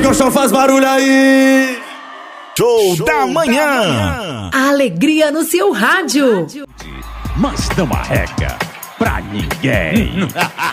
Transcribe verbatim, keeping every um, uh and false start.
no chão, faz barulho aí. Show, Show da, manhã. da manhã. A alegria no seu rádio. Mas não arrega pra ninguém.